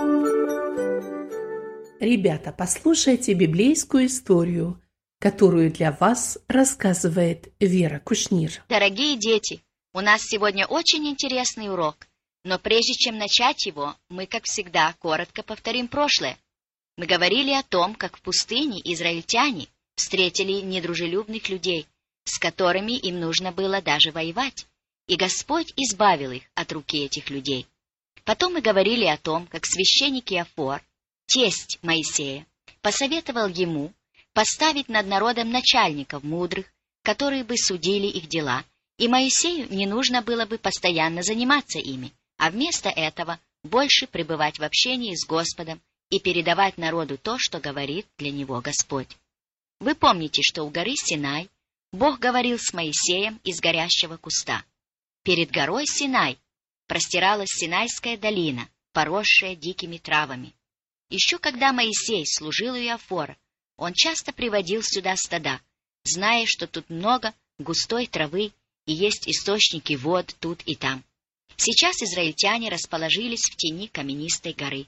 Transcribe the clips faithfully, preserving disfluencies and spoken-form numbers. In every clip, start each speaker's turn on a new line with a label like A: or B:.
A: Ребята, послушайте библейскую историю, которую для вас рассказывает Вера Кушнир.
B: Дорогие дети, у нас сегодня очень интересный урок, но прежде чем начать его, мы, как всегда, коротко повторим прошлое. Мы говорили о том, как в пустыне израильтяне встретили недружелюбных людей, с которыми им нужно было даже воевать, и Господь избавил их от руки этих людей. Потом мы говорили о том, как священник Иофор, тесть Моисея, посоветовал ему поставить над народом начальников мудрых, которые бы судили их дела, и Моисею не нужно было бы постоянно заниматься ими, а вместо этого больше пребывать в общении с Господом и передавать народу то, что говорит для него Господь. Вы помните, что у горы Синай Бог говорил с Моисеем из горящего куста. Перед горой Синай простиралась Синайская долина, поросшая дикими травами. Еще когда Моисей служил у Иофора, он часто приводил сюда стада, зная, что тут много густой травы и есть источники вод тут и там. Сейчас израильтяне расположились в тени каменистой горы.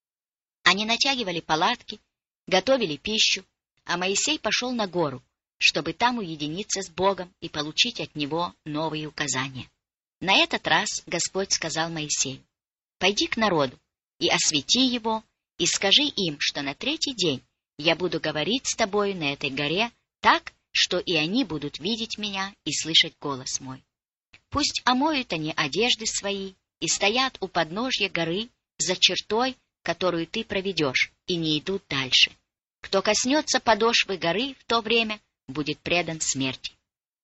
B: Они натягивали палатки, готовили пищу, а Моисей пошел на гору, чтобы там уединиться с Богом и получить от Него новые указания. На этот раз Господь сказал Моисею: «Пойди к народу и освети его, и скажи им, что на третий день я буду говорить с тобою на этой горе так, что и они будут видеть меня и слышать голос мой. Пусть омоют они одежды свои и стоят у подножья горы за чертой, которую ты проведешь, и не идут дальше. Кто коснется подошвы горы в то время, будет предан смерти».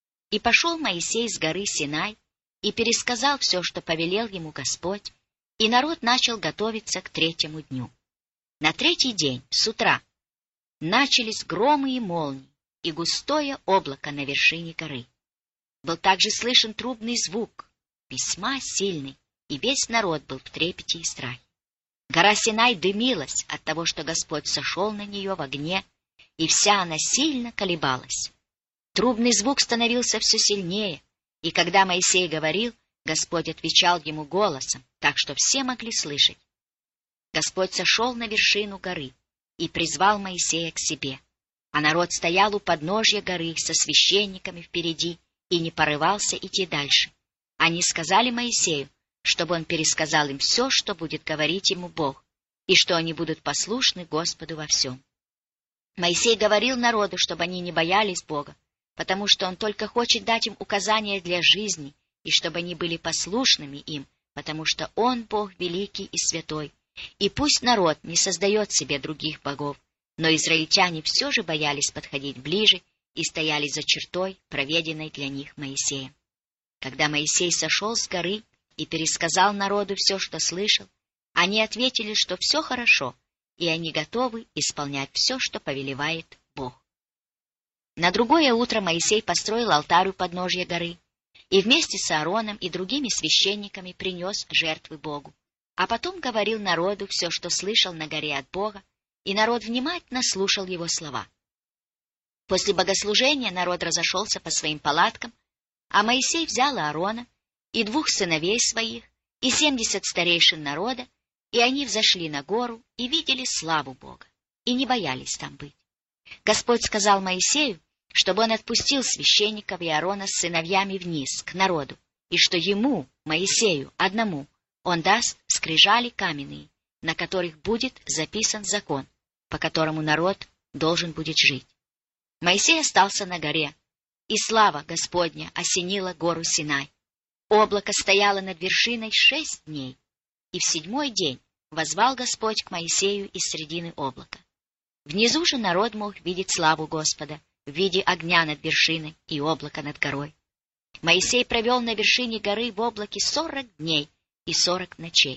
B: И пошел Моисей с горы Синай и пересказал все, что повелел ему Господь, и народ начал готовиться к третьему дню. На третий день, с утра, начались громы и молнии, и густое облако на вершине горы. Был также слышен трубный звук, весьма сильный, и весь народ был в трепете и страхе. Гора Синай дымилась от того, что Господь сошел на нее в огне, и вся она сильно колебалась. Трубный звук становился все сильнее, и когда Моисей говорил, Господь отвечал ему голосом, так что все могли слышать. Господь сошел на вершину горы и призвал Моисея к себе, а народ стоял у подножья горы со священниками впереди и не порывался идти дальше. Они сказали Моисею, чтобы он пересказал им все, что будет говорить ему Бог, и что они будут послушны Господу во всем. Моисей говорил народу, чтобы они не боялись Бога, потому что он только хочет дать им указания для жизни, и чтобы они были послушными им, потому что он Бог великий и святой. И пусть народ не создает себе других богов, но израильтяне все же боялись подходить ближе и стояли за чертой, проведенной для них Моисеем. Когда Моисей сошел с горы и пересказал народу все, что слышал, они ответили, что все хорошо, и они готовы исполнять все, что повелевает Бог. На другое утро Моисей построил алтарь у подножья горы и вместе с Аароном и другими священниками принес жертвы Богу, а потом говорил народу все, что слышал на горе от Бога, и народ внимательно слушал его слова. После богослужения народ разошелся по своим палаткам, а Моисей взял Аарона и двух сыновей своих и семьдесят старейшин народа, и они взошли на гору и видели славу Бога, и не боялись там быть. Господь сказал Моисею, чтобы он отпустил священников и Аарона с сыновьями вниз, к народу, и что ему, Моисею, одному, он даст скрижали каменные, на которых будет записан закон, по которому народ должен будет жить. Моисей остался на горе, и слава Господня осенила гору Синай. Облако стояло над вершиной шесть дней, и в седьмой день воззвал Господь к Моисею из средины облака. Внизу же народ мог видеть славу Господа в виде огня над вершиной и облака над горой. Моисей провел на вершине горы в облаке сорок дней и сорок ночей.